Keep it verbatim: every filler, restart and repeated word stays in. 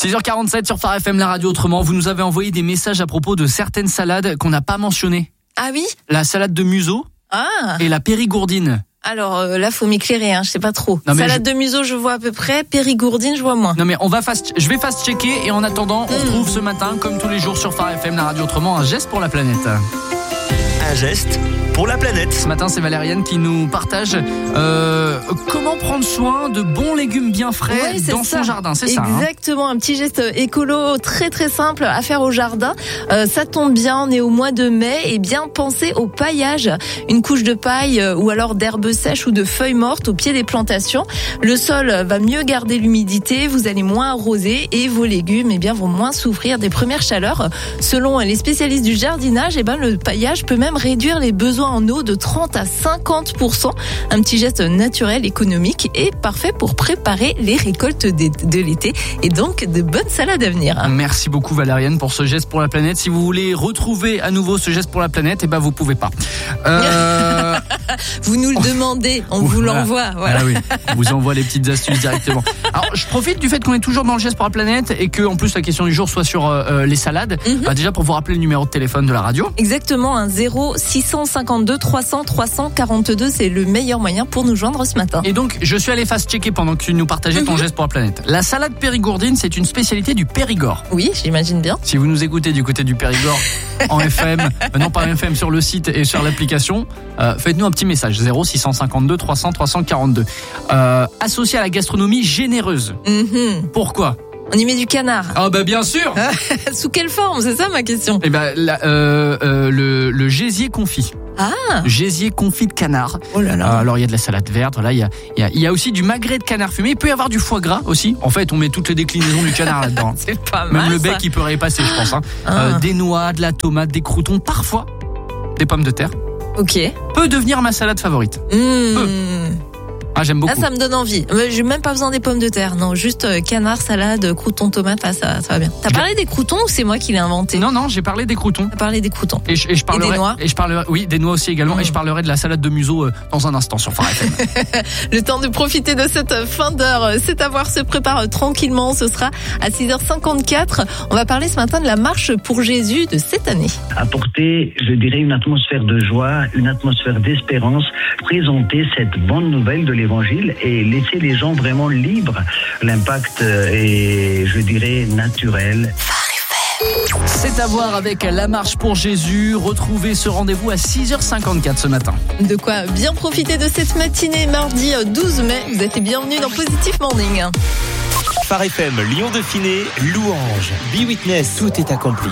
six heures quarante-sept sur Phare F M, la radio autrement. Vous nous avez envoyé des messages à propos de certaines salades qu'on n'a pas mentionnées. Ah oui ? La salade de museau Ah. et la périgourdine. Alors euh, là, faut m'éclairer, hein, je sais pas trop. Non, mais Salade je... de museau, je vois à peu près. Périgourdine, je vois moins. Non mais on va fast, je vais fast checker et en attendant, on mmh. retrouve ce matin, comme tous les jours sur Phare F M, la radio autrement, un geste pour la planète. Un geste pour la planète. Ce matin, c'est Valériane qui nous partage euh, comment prendre soin de bons légumes bien frais ouais, dans ça. son jardin. C'est ça. Exactement, hein. Un petit geste écolo très très simple à faire au jardin. Euh, ça tombe bien, on est au mois de mai et bien pensez au paillage. Une couche de paille euh, ou alors d'herbes sèches ou de feuilles mortes au pied des plantations. Le sol va mieux garder l'humidité, vous allez moins arroser et vos légumes eh bien, vont moins souffrir des premières chaleurs. Selon les spécialistes du jardinage, eh ben, le paillage peut même réduire les besoins en eau de trente à cinquante pour cent. Un petit geste naturel, économique et parfait pour préparer les récoltes de l'été et donc de bonnes salades à venir. Merci beaucoup Valériane pour ce geste pour la planète. Si vous voulez retrouver à nouveau ce geste pour la planète, eh ben vous pouvez pas. Euh... vous nous le demandez, on vous voilà. l'envoie. Voilà. Ah oui, on vous envoie les petites astuces directement. Alors je profite du fait qu'on est toujours dans le geste pour la planète et que en plus la question du jour soit sur euh, les salades. Mm-hmm. Bah, déjà pour vous rappeler le numéro de téléphone de la radio. Exactement, un zéro six cent cinquante-deux trois cents trois cent quarante-deux, c'est le meilleur moyen pour nous joindre ce matin. Et donc je suis allé fast-checker pendant que tu nous partageais ton mm-hmm. geste pour la planète. La salade périgourdine, c'est une spécialité du Périgord. Oui, j'imagine bien. Si vous nous écoutez du côté du Périgord en F M, euh, non pas en F M, sur le site et sur l'application, euh, faites-nous un petit message zéro six cent cinquante-deux trois cents trois cent quarante-deux. Euh, associé à la gastronomie généreuse. Mm-hmm. Pourquoi ? On y met du canard. Ah bah bien sûr. Sous quelle forme ? C'est ça ma question. Eh ben la, euh, euh, le, le gésier confit. Ah. Gésier confit de canard. Oh là là. Euh, alors il y a de la salade verte, voilà, il y a, il y a, il y a aussi du magret de canard fumé. Il peut y avoir du foie gras aussi. En fait, on met toutes les déclinaisons du canard là-dedans. C'est pas mal. Même le bec, ça. il peut repasser, je pense. Hein. Ah. Euh, des noix, de la tomate, des croûtons, parfois des pommes de terre. Ok. Peut devenir ma salade favorite. Mmh. Peut. Ah, j'aime beaucoup. Ah, ça me donne envie. J'ai même pas besoin des pommes de terre. Non, juste euh, canard, salade, croûtons, tomates, ah, ça, ça va bien. T'as parlé des croûtons ou c'est moi qui l'ai inventé ? Non, non, j'ai parlé des croûtons. T'as parlé des croûtons. Et je, et je parlerai, et des noix. Et je parlerai, oui, des noix aussi également. Mmh. Et je parlerai de la salade de museau euh, dans un instant sur Phare F M. Le temps de profiter de cette fin d'heure, c'est à voir, se prépare tranquillement. Ce sera à six heures cinquante-quatre. On va parler ce matin de la marche pour Jésus de cette année. Apporter, je dirais, une atmosphère de joie, une atmosphère d'espérance, présenter cette bonne nouvelle de l'évangile et laisser les gens vraiment libres. L'impact est, je dirais, naturel. C'est à voir avec la marche pour Jésus. Retrouvez ce rendez-vous à six heures cinquante-quatre ce matin. De quoi bien profiter de cette matinée mardi douze mai. Vous êtes les bienvenus dans Positive Morning. Phare F M, Lyon Dauphiné, Louange, Be Witness, tout est accompli.